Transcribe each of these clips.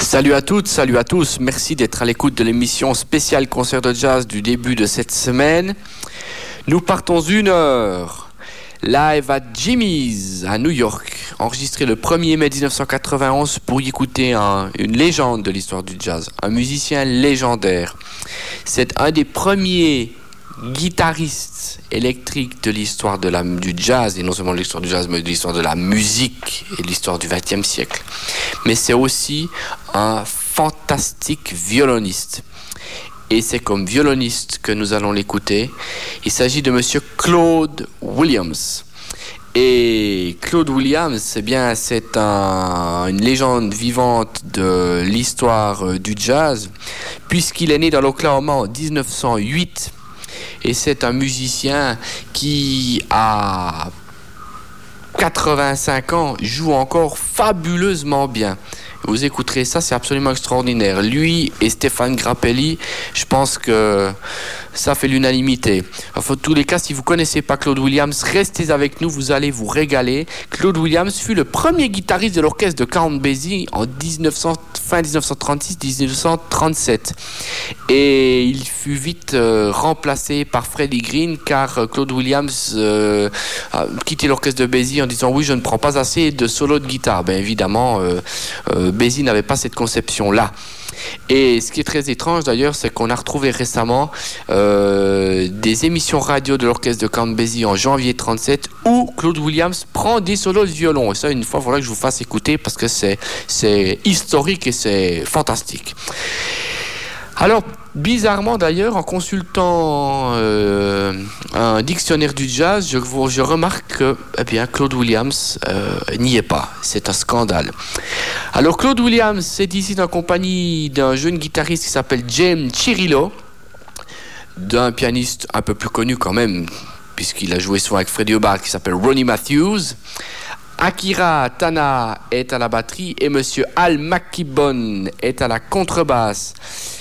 Salut à toutes, salut à tous. Merci d'être à l'écoute de l'émission spéciale concert de jazz du début de cette semaine. Nous partons 1 heure live à Jimmy's à New York, enregistré le 1er mai 1991 pour y écouter une légende de l'histoire du jazz, un musicien légendaire. C'est un des premiers guitaristes électriques de l'histoire du jazz, et non seulement de l'histoire du jazz, mais de l'histoire de la musique et de l'histoire du XXe siècle. Mais c'est aussi un fantastique violoniste. Et c'est comme violoniste que nous allons l'écouter. Il s'agit de monsieur Claude Williams. Et Claude Williams, c'est une légende vivante de l'histoire du jazz, puisqu'il est né dans l'Oklahoma en 1908. Et c'est un musicien qui, à 85 ans, joue encore fabuleusement bien. Vous écouterez ça, c'est absolument extraordinaire. Lui et Stéphane Grappelli, je pense que ça fait l'unanimité. Enfin, en tous les cas, si vous ne connaissez pas Claude Williams, restez avec nous, vous allez vous régaler. Claude Williams fut le premier guitariste de l'orchestre de Count Basie en fin 1936-1937. Et il fut vite remplacé par Freddie Green, car Claude Williams a quitté l'orchestre de Basie en disant « Oui, je ne prends pas assez de solos de guitare ». Bien évidemment, Basie n'avait pas cette conception-là. Et ce qui est très étrange d'ailleurs, c'est qu'on a retrouvé récemment des émissions radio de l'orchestre de Count Basie en janvier 1937 où Claude Williams prend des solos de violon. Et ça, une fois, il faudra que je vous fasse écouter parce que c'est historique et c'est fantastique. Alors, bizarrement d'ailleurs, en consultant un dictionnaire du jazz, je remarque que Claude Williams n'y est pas. C'est un scandale. Alors, Claude Williams est ici en compagnie d'un jeune guitariste qui s'appelle James Chirillo, d'un pianiste un peu plus connu quand même, puisqu'il a joué souvent avec Freddie Hubbard, qui s'appelle Ronnie Matthews. Akira Tana est à la batterie et monsieur Al McKibbon est à la contrebasse.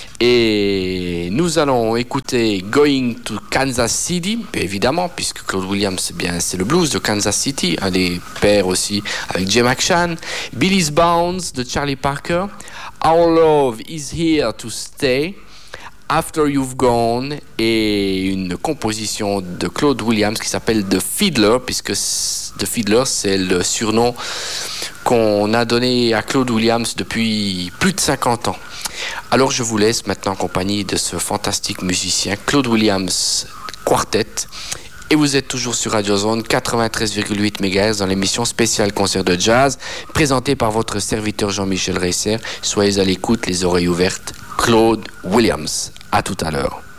Et nous allons écouter Going to Kansas City, évidemment, puisque Claude Williams, c'est le blues de Kansas City, un des pairs aussi avec Jay McShann, Billy's Bounce de Charlie Parker, Our Love is Here to Stay, After You've Gone, et une composition de Claude Williams qui s'appelle The Fiddler, puisque The Fiddler, c'est le surnom qu'on a donné à Claude Williams depuis plus de 50 ans. Alors je vous laisse maintenant en compagnie de ce fantastique musicien Claude Williams Quartet, et vous êtes toujours sur Radio Zone 93,8 MHz dans l'émission spéciale concert de jazz présentée par votre serviteur Jean-Michel Reisser. Soyez à l'écoute, les oreilles ouvertes. Claude Williams. À tout à l'heure.